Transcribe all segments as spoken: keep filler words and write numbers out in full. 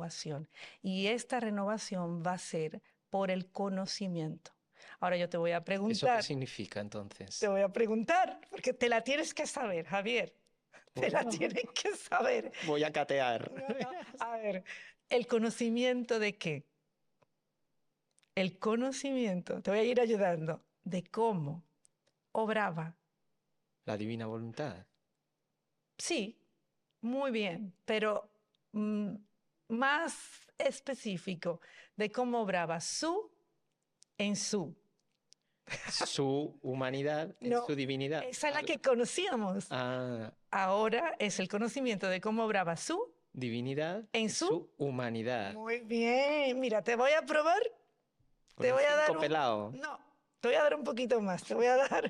renovación. Y esta renovación va a ser por el conocimiento. Ahora yo te voy a ¿Eso qué preguntar, significa te entonces? voy a preguntar, porque te la tienes que saber, Javier. Te la Bueno, tienes que saber. voy a catear. No, no, a ver, ¿el conocimiento de qué? El conocimiento, te voy a ir ayudando, de cómo obraba. La divina voluntad. Sí, muy bien, pero mm, más específico de cómo obraba su en su. Su humanidad en No, su divinidad. esa es la Al- que conocíamos. Ah, Ahora es el conocimiento de cómo obraba su divinidad en en su. su humanidad. Muy bien, mira, te voy a probar, Con te un voy a dar cinco un. pelado. No, te voy a dar un poquito más, te voy a dar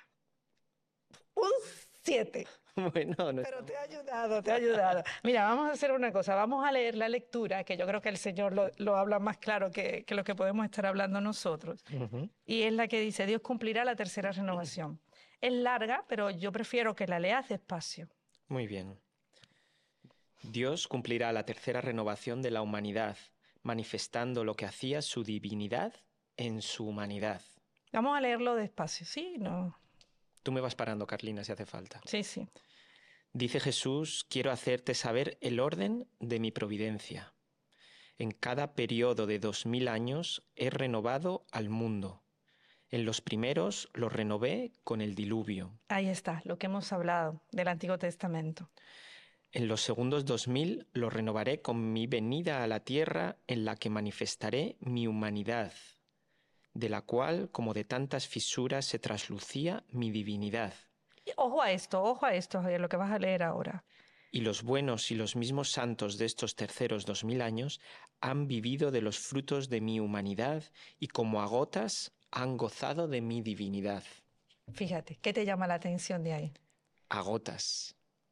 un siete. Bueno, no Pero está te ha mal. ayudado, te ha ayudado. Mira, vamos a hacer una cosa, vamos a leer la lectura, que yo creo que el Señor lo, lo habla más claro que, que lo que podemos estar hablando nosotros. Ujú. Y es la que dice, Dios cumplirá la tercera renovación. Es larga, pero yo prefiero que la leas despacio. Muy bien. Dios cumplirá la tercera renovación de la humanidad, manifestando lo que hacía su divinidad en su humanidad. Vamos a leerlo despacio, ¿sí? No. Tú me vas parando, Carlina, si hace falta. Sí, sí. Dice Jesús, quiero hacerte saber el orden de mi providencia. En cada periodo de dos mil años he renovado al mundo. En los primeros lo renové con el diluvio. Ahí está, lo que hemos hablado del Antiguo Testamento. En los segundos dos mil lo renovaré con mi venida a la tierra en la que manifestaré mi humanidad, de la cual, como de tantas fisuras, se traslucía mi divinidad. Y ojo a esto, ojo a esto, Javier, lo que vas a leer ahora. Y los buenos y los mismos santos de estos terceros dos mil años han vivido de los frutos de mi humanidad y como a gotas han gozado de mi divinidad. Fíjate, ¿qué te llama la atención de ahí? A gotas.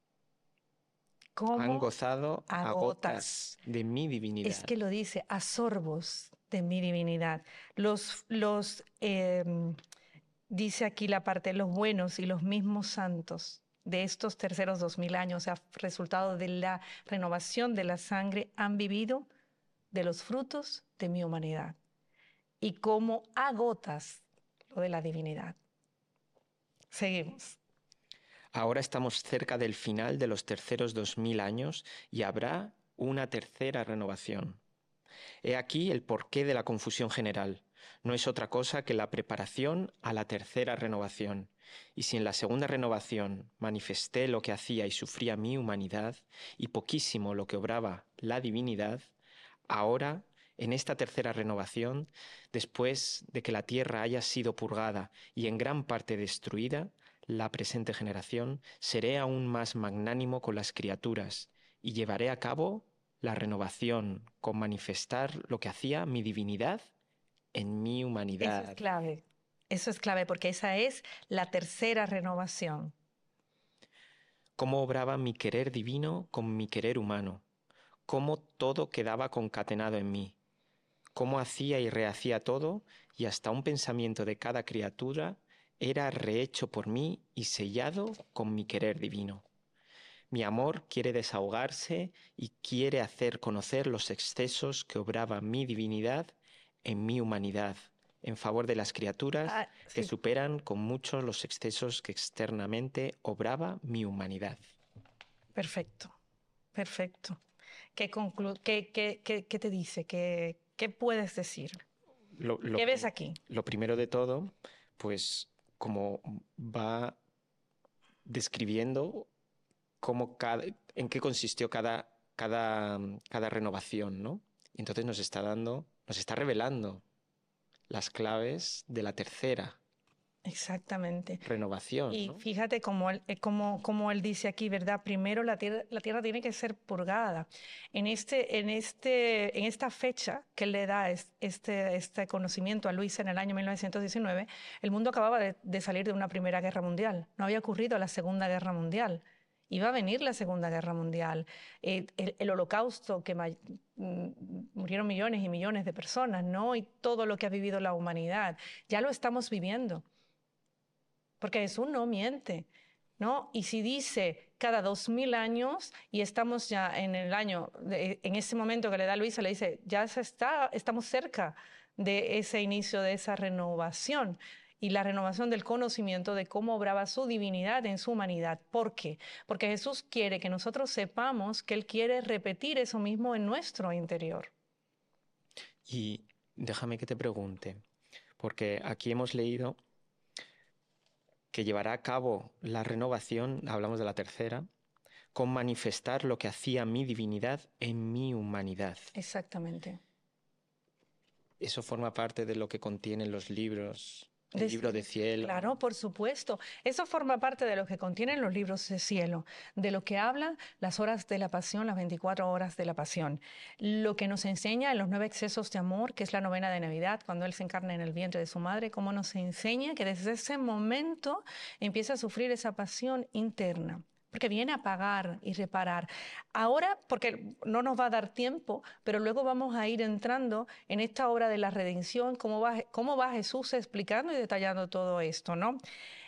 Han ¿Cómo gozado a agotas? gotas de mi Es divinidad. que lo dice, a sorbos de mi divinidad. Los, los em, dice aquí la parte, los buenos y los mismos santos de estos terceros dos mil años, o sea, resultado de la renovación de la sangre, han vivido de los frutos de mi humanidad. Y como agotas lo de la divinidad. Seguimos. Ahora estamos cerca del final de los terceros dos mil años y habrá una tercera renovación. He aquí el porqué de la confusión general. No es otra cosa que la preparación a la tercera renovación. Y si en la segunda renovación manifesté lo que hacía y sufría mi humanidad, y poquísimo lo que obraba la divinidad, ahora, en esta tercera renovación, después de que la tierra haya sido purgada y en gran parte destruida, la presente generación, seré aún más magnánimo con las criaturas y llevaré a cabo la renovación con manifestar lo que hacía mi divinidad en mi Eso es humanidad. clave. Eso es clave porque esa es la tercera renovación. Cómo obraba mi querer divino con mi querer humano, cómo todo quedaba concatenado en mí, cómo hacía y rehacía todo y hasta un pensamiento de cada criatura era rehecho por mí y sellado con mi querer divino. Mi amor quiere desahogarse y quiere hacer conocer los excesos que obraba mi divinidad en mi humanidad, en favor de las criaturas Ah, que sí, superan con mucho los excesos que externamente obraba mi humanidad. perfecto, perfecto. ¿Qué, conclu- qué, qué- qué- qué te dice? ¿Qué, qué puedes decir? Lo, lo ¿Qué ves prim- aquí? lo primero de todo, pues como va describiendo cómo cada, en qué consistió cada, cada, cada renovación, ¿no? Y entonces nos está dando, nos está revelando las claves de la tercera Exactamente. renovación, Y ¿no? fíjate cómo él, eh, cómo, cómo él dice aquí, ¿verdad? Primero la tierra, la tierra tiene que ser purgada. En, este, en, este, en esta fecha que él le da es- este, este conocimiento a Luisa en el año mil novecientos diecinueve, el mundo acababa de, de salir de una Primera Guerra Mundial. No había ocurrido la Segunda Guerra Mundial. Iba a venir la Segunda Guerra Mundial. Eh, el, el holocausto, que ma- mm, murieron millones y millones de personas, ¿no? Y todo lo que ha vivido la humanidad. Ya lo estamos viviendo. Porque Jesús no miente. ¿no? Y si dice cada dos mil años y estamos ya en el año, de, en ese momento que le da Luisa, le dice, ya se está, estamos cerca de ese inicio, de esa renovación y la renovación del conocimiento de cómo obraba su divinidad en su humanidad. ¿Por qué? Porque Jesús quiere que nosotros sepamos que Él quiere repetir eso mismo en nuestro interior. Y déjame que te pregunte, porque aquí hemos leído que llevará a cabo la renovación, hablamos de la tercera, con manifestar lo que hacía mi divinidad en mi humanidad. Exactamente. Eso forma parte de lo que contienen los libros, el de, libro de cielo. Claro, por supuesto. Eso forma parte de lo que contienen los libros de cielo, de lo que hablan las horas de la pasión, las veinticuatro horas de la pasión. Lo que nos enseña en los nueve excesos de amor, que es la novena de Navidad, cuando Él se encarna en el vientre de su madre, cómo nos enseña que desde ese momento empieza a sufrir esa pasión interna, porque viene a pagar y reparar. Ahora, porque no nos va a dar tiempo, pero luego vamos a ir entrando en esta obra de la redención, cómo va, cómo va Jesús explicando y detallando todo esto, ¿no?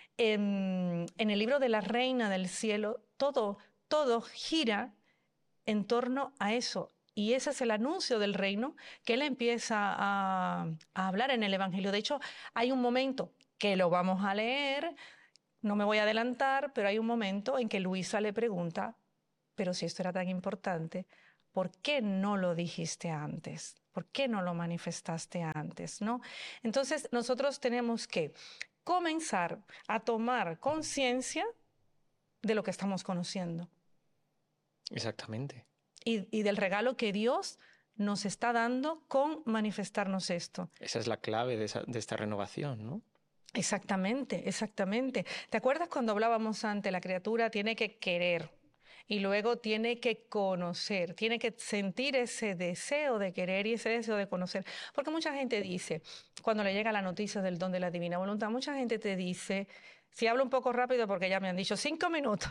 En, en el libro de la Reina del Cielo, todo, todo gira en torno a eso. Y ese es el anuncio del reino que él empieza a, a hablar en el Evangelio. De hecho, hay un momento que lo vamos a leer. No me voy a adelantar, pero hay un momento en que Luisa le pregunta, pero si esto era tan importante, ¿por qué no lo dijiste antes? ¿Por qué no lo manifestaste antes? ¿No? Entonces nosotros tenemos que comenzar a tomar conciencia de lo que estamos conociendo. Exactamente. Y, y del regalo que Dios nos está dando con manifestarnos esto. Esa es la clave de, esa, de esta renovación, ¿no? Exactamente, exactamente. ¿Te acuerdas cuando hablábamos antes? La criatura tiene que querer y luego tiene que conocer, tiene que sentir ese deseo de querer y ese deseo de conocer. Porque mucha gente dice, cuando le llega la noticia del don de la divina voluntad, mucha gente te dice, si hablo un poco rápido porque ya me han dicho cinco minutos,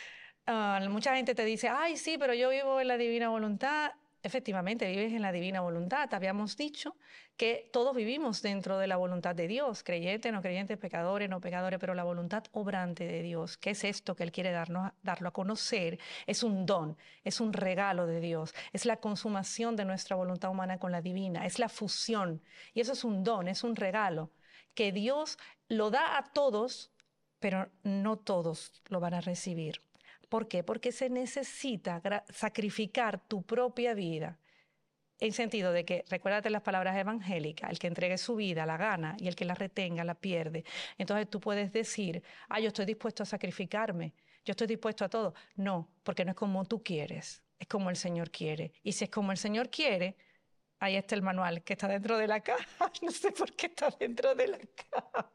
uh, mucha gente te dice, ay, sí, pero yo vivo en la divina voluntad. Efectivamente, vives en la divina voluntad. Habíamos dicho que todos vivimos dentro de la voluntad de Dios, creyentes, no creyentes, pecadores, no pecadores, pero la voluntad obrante de Dios, que es esto que Él quiere darnos, darlo a conocer, es un don, es un regalo de Dios, es la consumación de nuestra voluntad humana con la divina, es la fusión, y eso es un don, es un regalo, que Dios lo da a todos, pero no todos lo van a recibir. ¿Por qué? Porque se necesita sacrificar tu propia vida, en sentido de que, recuérdate las palabras evangélicas, el que entregue su vida la gana y el que la retenga la pierde. Entonces tú puedes decir, ah, yo estoy dispuesto a sacrificarme, yo estoy dispuesto a todo. No, porque no es como tú quieres, es como el Señor quiere. Y si es como el Señor quiere, ahí está el manual que está dentro de la caja. No sé por qué está dentro de la caja.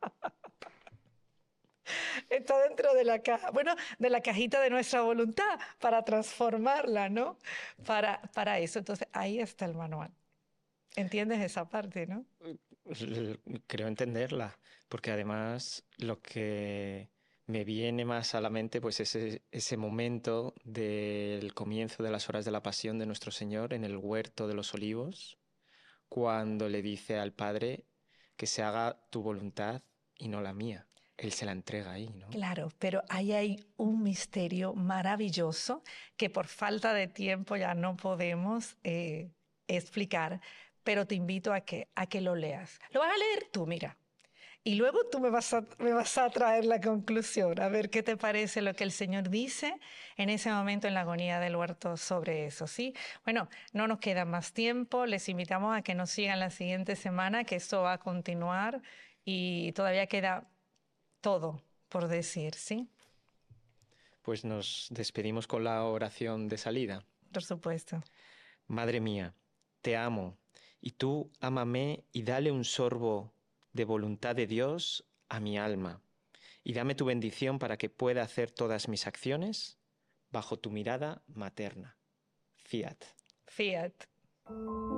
Está dentro de la caja, bueno, de la cajita de nuestra voluntad para transformarla, ¿no? Para, para eso. Entonces, ahí está el manual. ¿Entiendes esa parte, no? Creo entenderla, porque además lo que me viene más a la mente pues es ese, ese momento del comienzo de las horas de la pasión de nuestro Señor en el huerto de los olivos, cuando le dice al Padre que se haga tu voluntad y no la mía. Él se la entrega ahí, ¿no? Claro, pero ahí hay un misterio maravilloso que por falta de tiempo ya no podemos eh, explicar, pero te invito a que, a que lo leas. Lo vas a leer tú, mira. Y luego tú me vas, a, me vas a traer la conclusión, a ver qué te parece lo que el Señor dice en ese momento en la agonía del huerto sobre eso, ¿sí? Bueno, no nos queda más tiempo, les invitamos a que nos sigan la siguiente semana, que esto va a continuar y todavía queda todo por decir, ¿sí? Pues nos despedimos con la oración de salida. Por supuesto. Madre mía, te amo, y tú ámame y dale un sorbo de voluntad de Dios a mi alma, y dame tu bendición para que pueda hacer todas mis acciones bajo tu mirada materna. Fiat. Fiat.